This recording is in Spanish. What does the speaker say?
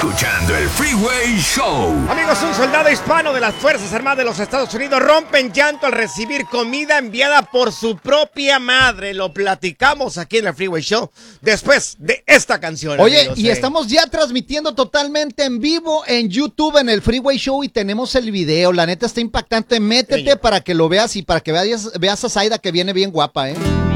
escuchando el Freeway Show. Amigos, un soldado hispano de las Fuerzas Armadas de los Estados Unidos rompe en llanto al recibir comida enviada por su propia madre. Lo platicamos aquí en el Freeway Show después de esta canción. Oye, amigos, y estamos ya transmitiendo totalmente en vivo en YouTube, en el Freeway Show, y tenemos el video. La neta está impactante. Métete para que lo veas y para que veas a Zaida, que viene bien guapa, ¿eh?